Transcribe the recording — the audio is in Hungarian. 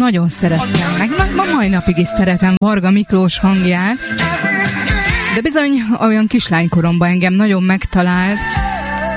nagyon szerettem, meg mai napig is szeretem Varga Miklós hangját, de bizony olyan kislánykoromban engem nagyon megtalált,